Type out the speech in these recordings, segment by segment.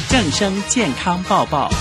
正声健康报报。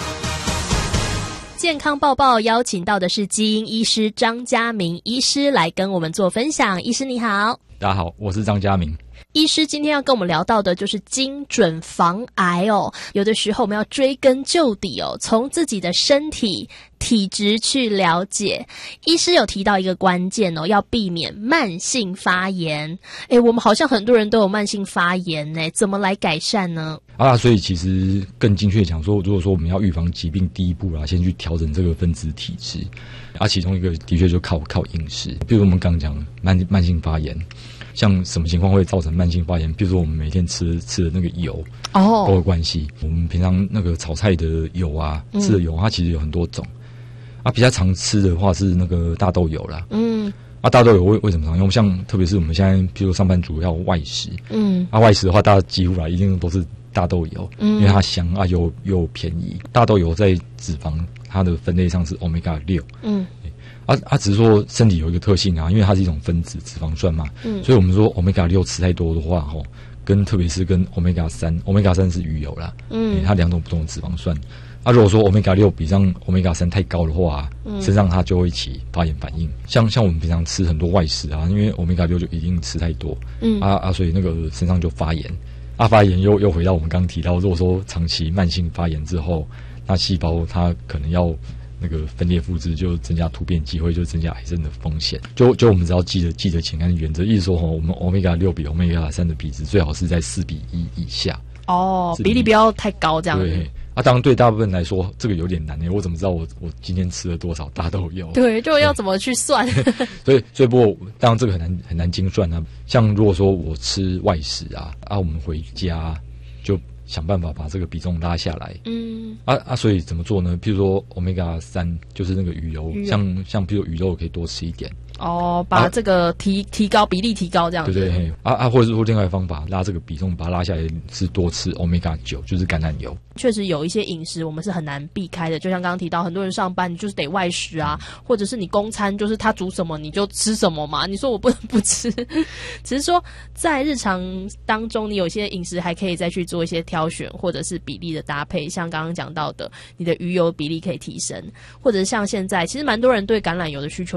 健康报报邀请到的是基因医师张家明医师来跟我们做分享。医师你好。 大家好，我是张家明。 医师今天要跟我们聊到的就是精准防癌哦。有的时候我们要追根究底哦，从自己的身体体质去了解。医师有提到一个关键哦，要避免慢性发炎。我们好像很多人都有慢性发炎呢，怎么来改善呢？ 所以其实更精确讲说，如果说我们要预防疾病，第一步先去调整这个分子体质。其中一个的确就靠饮食。比如我们刚刚讲慢性发炎，像什么情况会造成慢性发炎？比如说我们每天吃的那个油都有关系。我们平常那个炒菜的油吃的油它其实有很多种。比较常吃的话是那个大豆油啦。大豆油为什么常用？像特别是我们现在，譬如上班族要外食，外食的话，大家几乎一定都是大豆油，因为它香又便宜。大豆油在脂肪它的分类上是 Omega 6，只是说身体有一个特性因为它是一种分子脂肪酸嘛，所以我们说 Omega 6吃太多的话特别是跟 Omega 3是鱼油啦，它两种不同的脂肪酸。如果说 Omega 6比上 Omega 3太高的话，身上它就会起发炎反应。像我们平常吃很多外食因为 Omega 6就一定吃太多，所以那个身上就发炎。发炎又回到我们刚刚提到，如果说长期慢性发炎之后，那细胞它可能要那个分裂复制，就增加突变机会，就增加癌症的风险。就我们只要记得简单的原则，意思说我们 Omega 6比 Omega 3的比值最好是在4:1以下。 比例不要太高这样子。 对。当然对大部分来说这个有点难我怎么知道我今天吃了多少大豆油？对， 就要怎么去算？ 所以不过当然这个很难精算像如果说我吃外食我们回家就想办法把这个比重拉下来。所以怎么做呢？譬如说 Omega 3就是那个鱼油，像譬如鱼肉可以多吃一点。 把这个提高比例提高这样子。 对，或者是说另外的方法拉这个比重把它拉下来，是多吃 Omega 9，就是橄榄油。 确实有一些饮食我们是很难避开的，就像刚刚提到，很多人上班你就是得外食或者是你公餐就是他煮什么你就吃什么嘛，你说我不能不吃。只是说在日常当中，你有些饮食还可以再去做一些挑选，或者是比例的搭配，像刚刚讲到的，你的鱼油比例可以提升，或者是像现在其实蛮多人对橄榄油的需求